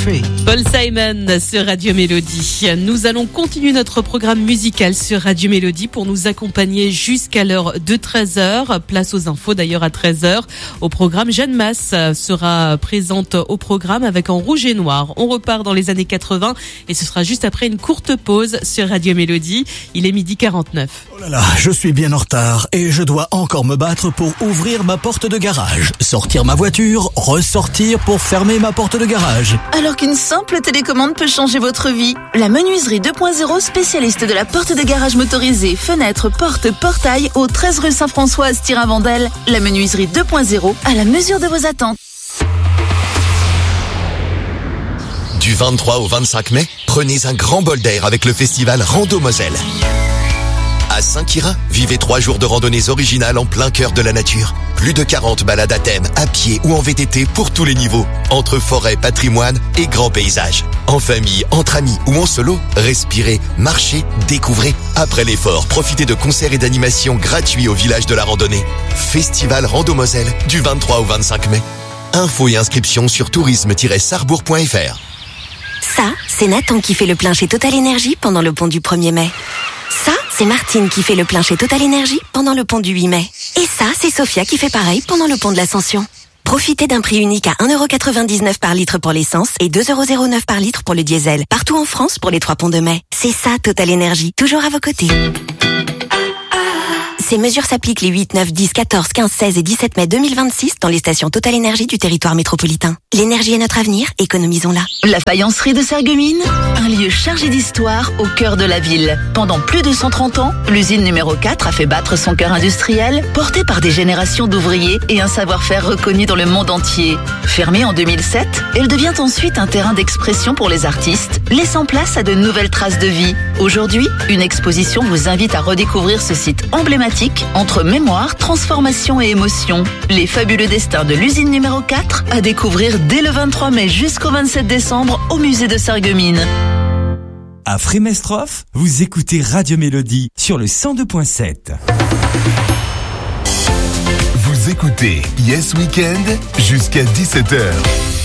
Country. Paul Simon sur Radio Mélodie. Nous allons continuer notre programme musical sur Radio Mélodie pour nous accompagner jusqu'à l'heure de 13h. Place aux infos d'ailleurs à 13h. Au programme, Jeanne Masse sera présente au programme avec En Rouge et Noir. On repart dans les années 80 et ce sera juste après une courte pause sur Radio Mélodie. Il est 12h49. Oh là là, je suis bien en retard et je dois encore me battre pour ouvrir ma porte de garage. Sortir ma voiture, ressortir pour fermer ma porte de garage. Alors qu'une simple télécommande peut changer votre vie. La menuiserie 2.0, spécialiste de la porte de garage motorisée, fenêtre, porte, portail, au 13 rue Saint-François à Styrin-Vandel. La menuiserie 2.0 à la mesure de vos attentes. Du 23 au 25 mai, prenez un grand bol d'air avec le festival Rando Moselle. À Saint-Quirin, vivez 3 jours de randonnées originales en plein cœur de la nature. Plus de 40 balades à thème, à pied ou en VTT pour tous les niveaux. Entre forêt, patrimoine et grands paysages. En famille, entre amis ou en solo, respirez, marchez, découvrez. Après l'effort, profitez de concerts et d'animations gratuits au village de la randonnée. Festival Rando Moselle, du 23 au 25 mai. Infos et inscriptions sur tourisme-sarrebourg.fr. Ça, c'est Nathan qui fait le plein chez Total Énergie pendant le pont du 1er mai. Ça, c'est Martine qui fait le plein chez Total Énergie pendant le pont du 8 mai. Et ça, c'est Sophia qui fait pareil pendant le pont de l'Ascension. Profitez d'un prix unique à 1,99€ par litre pour l'essence et 2,09€ par litre pour le diesel. Partout en France pour les 3 ponts de mai. C'est ça, Total Énergie. Toujours à vos côtés. Ces mesures s'appliquent les 8, 9, 10, 14, 15, 16 et 17 mai 2026 dans les stations Total Énergie du territoire métropolitain. L'énergie est notre avenir, économisons-la. La faïencerie de Sarreguemines, un lieu chargé d'histoire au cœur de la ville. Pendant plus de 130 ans, l'usine numéro 4 a fait battre son cœur industriel, porté par des générations d'ouvriers et un savoir-faire reconnu dans le monde entier. Fermée en 2007, elle devient ensuite un terrain d'expression pour les artistes, laissant place à de nouvelles traces de vie. Aujourd'hui, une exposition vous invite à redécouvrir ce site emblématique entre mémoire, transformation et émotion. Les fabuleux destins de l'usine numéro 4 à découvrir dès le 23 mai jusqu'au 27 décembre au musée de Sarreguemines. À Frémestroff, vous écoutez Radio Mélodie sur le 102.7. Vous écoutez Yes Weekend jusqu'à 17h.